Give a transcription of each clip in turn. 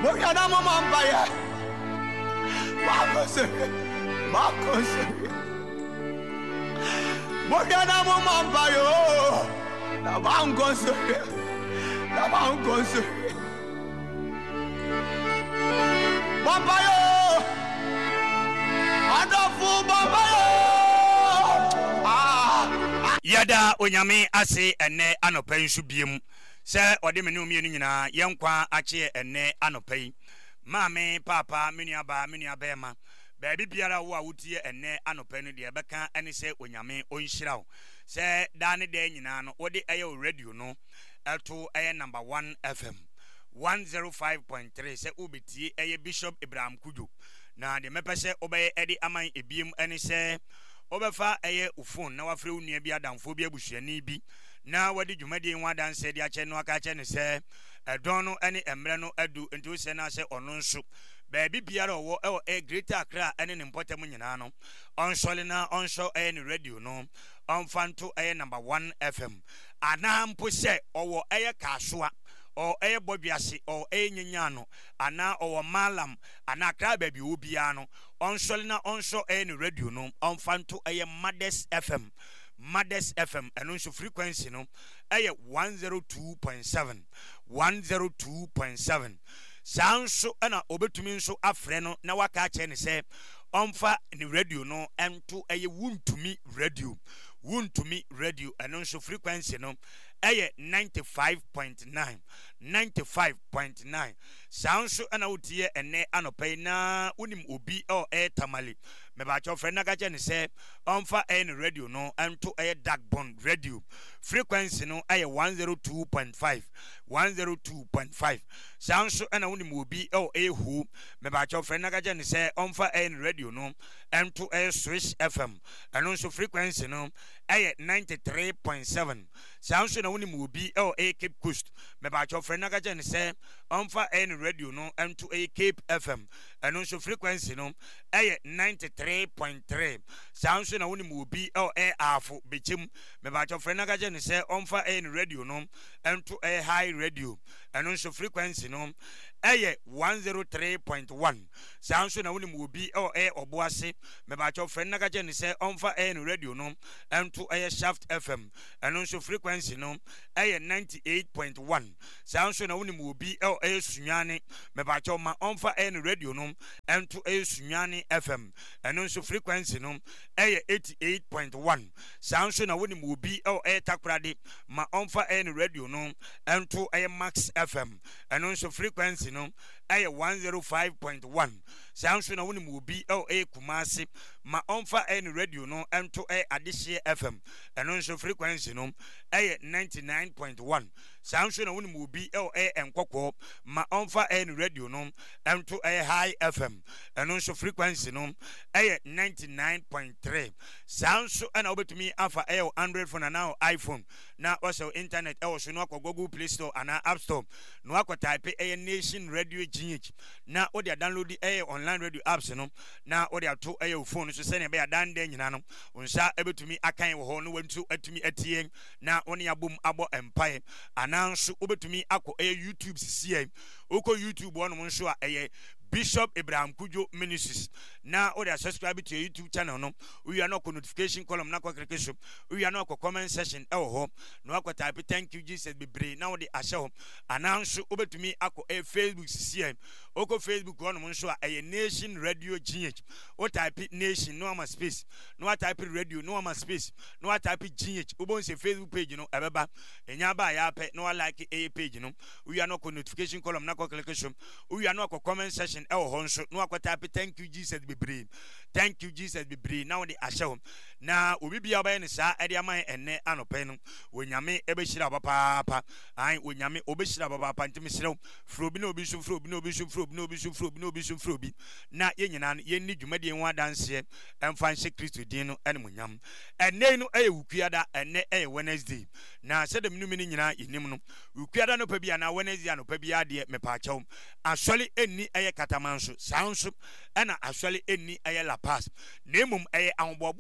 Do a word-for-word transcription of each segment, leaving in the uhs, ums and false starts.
Moyana Mamambaya. Marcos, Marcos. Moyana Mamambayo. La Bangos. La Bangos. Babayo. Adafu Babayo. Ah. Yada onyame ase ene anopa nsu biem. Se ode me ne omienu nyina yenkwa ache ene anopa yi. Maame papa menuaba menuaba ema. Baby biara wo a wotie ene anopa no de beka ene se onyame onhyira wo. Se da ne de nyina no wode eye radio no eto eye number one F M one oh five point three se ubetie eye Bishop Ibrahim Kujo. Na de mepese obeye edi aman ebiem ene se obefa eye ufon na wafre unua bi adamfo bi abusuani bi na wadi dwumadi nwa danse de ache no aka ache ne se edon no ene emre no adu nti se na se ono nso baabi biara owo e e Greater Accra ene ne mpotem nyina no onsole na onso eye ne radio no onfanto eye number one F M ana mpo se owo eye kasoa o eye bobiase o eye nyanyano ana o malam ana Accra baabi obia no onsole na onso eye ne radio no onfanto eye Mothers F M Mothers F M and also frequency no eye one oh two point seven one oh two point seven sound so ana obetumi nso afre no na waka ache ne se omfa ni radio no ento eye wuntumi radio wuntumi radio and also frequency no eye ninety-five point nine ninety-five point nine sound so ana utie ene anopai na unim obi o e tamale me ba cho friend na ka che ne se omfa ene radio no ento eye Dagbon radio frequency no eye one oh two point five one oh two point five sound so ana unim obi o e hu me ba cho friend na ka che ne se omfa ene radio no ento eye Swiss F M and also frequency no eye ninety-three point seven sound so na unim obi o e Cape Coast me ba cho friend na ka che ne se omfa ene radio no ento eye Cape F M and also frequency no eye ninety-three point three sound so na unim obi o e afo bechim me ba cho friend na ka che ne se omfa ene radio no ento eye High radio and also frequency no eye one oh three point one sound so na unim obi o e oboase me ba cho friend na ka che ne se omfa ene radio no ento eye Shaft F M and also frequency no eye ninety-eight point one sound so na unim obi o e sunyane me ba cho ma omfa ene radio no ento eye sunyane F M and also frequency no eye eighty-eight point one sound so na unim obi o e takrade ma omfa ene radio no ento eye Max F M and also frequency no eye one oh five point one sound so na unim obi o e Kumasi ma omfa ene radio no ento eye Adishie F M and also frequency no eye ninety-nine point one sound so na unim obi o e Enkoko ma omfa ene radio no ento eye High F M and also frequency no eye ninety-nine point three sound so na obetumi afa eye Android phone and now iPhone na also internet e so no akọ Google Play Store and App Store no akọ type eye Nation Radio G H na o dey download eye online radio apps no na o dey to eye phone so say na be adan den nyina no unsa ebetumi akan wo ho no wantu atumi atie na woni abom abo empire ananso obetumi akọ eye YouTube sisi oko YouTube wono mo nso a eye Bishop Ibrahim Kujo Ministries na o dey subscribe to your YouTube channel no we are not notification column na kwa click so we are not comment section e wo ho no akọ type thank you Jesus be brave na o dey ahye ho ananso obetumi akọ e Facebook sisi oko Facebook wono mo nso a eye Nation Radio G H o type Nation no ama space no type radio no ama space no type G H obon se Facebook page no ebeba enya ba ya pe no like a page no we are not notification column na kwa click so we are not comment section e wo ho nso no akwata pe thank you Jesus be brave thank you Jesus be brave na woni ahye na obi bia obaye ne sa e de aman enne anope no onyame e be hira papa papa an onyame obehira papa papa ntimi hira fro bi na obi so fro bi na obi so fro bi na obi so fro bi na obi so fro bi na ye nyina no ye ni dwumade en wa danse emfa nse Kristo din no ene monyam enne no e wukuada enne e Wednesday na sedem no mini nyina yenim no wukuada no pa bia na Wednesday anopa bia de me pa achew asole enni eye katamanso sanso ena asole enni eye La Paz nemum eye ahobobua ne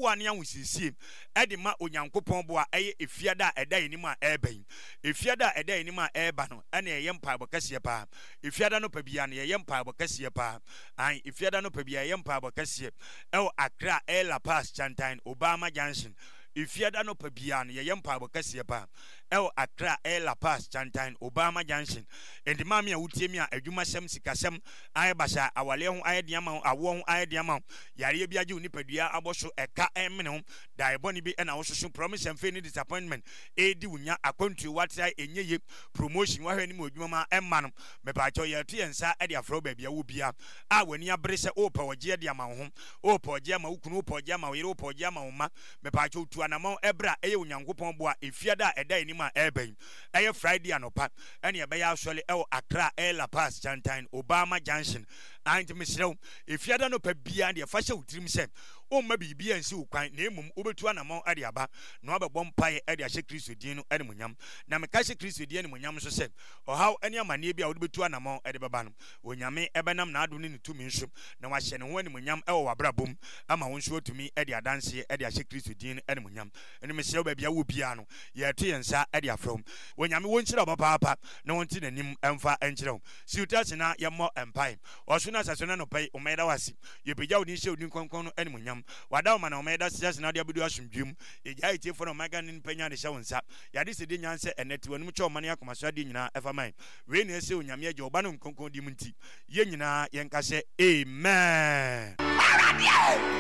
sisi e de ma onyankopɔn bo a eye efiada a eda enim a ɛɛbɛn efiada a eda enim a ɛɛba no ɛna ɛyɛ mpaebɔ kɛseɛ paa efiada no pa bia no yɛyɛ mpaebɔ kɛseɛ paa an efiada no pa bia yɛyɛ mpaebɔ kɛseɛ ɛwɔ Accra El La Paz Chantain Obama Junction efiada no pa bia no yɛyɛ mpaebɔ kɛseɛ paa ɛwɔ Accra El La Paz Chantain Obama Junction endi ma me a wotie mi a adwuma hyɛm sikasɛm ayɛ basa awale ho ayɛ de ama awo ho ayɛ de ama yare bi agye onipadua abɔso ɛka ɛmene ho dae bɔne bi ɛna wososo promise and fail ni disappointment edi wunya akwantu watra enye promotion wahwɛ ni mu adwuma ma ɛma no mepaakyɛ yɛto yɛn nsa ɛde afro baabi a wo bia a wani abere sɛ o pa wɔgye de ama ho o pa wɔgye ama wo kunu o pa wɔgye ama wo yere o pa wɔgye ama wo ma mepaakyɛ tu anamɔ ɛbra ɛyɛ onyankopɔn bo a efiada a ɛda enim a ɛbɛn ɛyɛ Friday anopa ɛne ɛbɛyɛ asɔle ɛwɔ Accra El La Paz Chantain Obama Junction anti mesrew efiada no pa bia de fa hyɛ wutirim sɛ o ma bibia nsi wo kwan na emum obetu anamɔ ade aba na ɔbɛbɔ mpae ɛde ahyɛ Kristo din no ɛne munyam na meka hyɛ Kristo din ne munyam so sɛ ɔhaw ɛne amane bia wo de betu anamɔ ɛde bɛba no onyame ɛbɛnam na ado ne ne tumi nso na wahyɛ ne ho ne munyam ɛwɔ wabrabom ama wo nso otumi ɛde adanse ɛde ahyɛ Kristo din no ɛne munyam ɛne mesrew ba bia wo bia no yɛto yɛn nsa ɛde afrɔm onyame wo nkyerɛ ɔbɛpaapa na wɔn ti nanim ɛmfa ɛnkyerɛ wo siutase na yɛmmɔ mpae ɔso na asase no no pɛi ɔmɛda wase yɛpagya wo din hyɛ wo din kɔnkɔn no ɛne munyam wada ma na ɔmɛda sɛ na de abedu asomdwem yɛgya etifo no ɔmɛga ne mpanya de hyɛ wo nsa yɛade sɛ de nyan sɛ ɛnɛ tiwanum kyɛ ɔmane akomaso de nyinaa ɛfa man wei ne ɛsɛ onyame agya ɔba no nkɔnkɔn di mu nti yɛn nyinaa yɛnka sɛ amen.